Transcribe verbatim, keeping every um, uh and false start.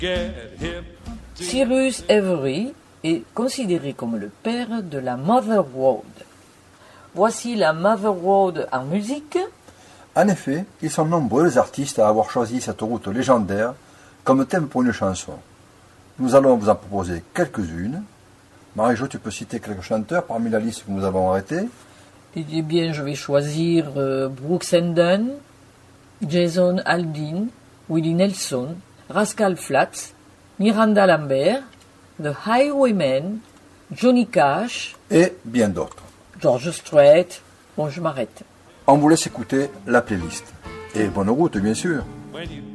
Cyrus Every est considéré comme le père de la Mother Road. Voici la Mother Road en musique. En effet, ils sont nombreux les artistes à avoir choisi cette route légendaire comme thème pour une chanson. Nous allons vous en proposer quelques-unes. Marie-Jo, tu peux citer quelques chanteurs parmi la liste que nous avons arrêtée? Eh bien, je vais choisir euh, Brooks and Dunn, Jason Aldean, Willie Nelson, Rascal Flatts, Miranda Lambert, The Highwaymen, Johnny Cash et bien d'autres. George Strait. Bon, je m'arrête. On vous laisse écouter la playlist. Et bonne route, bien sûr.